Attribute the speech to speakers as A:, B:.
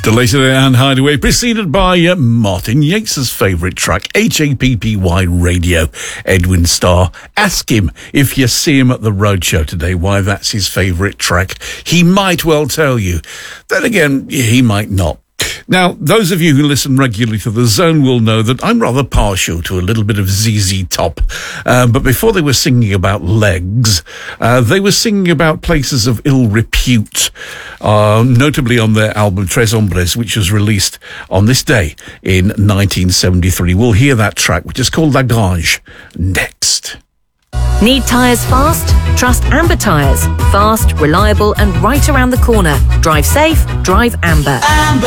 A: Later and Hideaway, preceded by Martin Yates' favourite track, HAPPY Radio, Edwin Starr. Ask him if you see him at the roadshow today why that's his favourite track. He might well tell you. Then again, he might not. Now, those of you who listen regularly to The Zone will know that I'm rather partial to a little bit of ZZ Top. But before they were singing about legs, they were singing about places of ill repute, notably on their album Tres Hombres, which was released on this day in 1973. We'll hear that track, which is called La Grange, next.
B: Need tyres fast? Trust Amber Tyres. Fast, reliable and right around the corner. Drive safe, drive Amber.
C: Amber.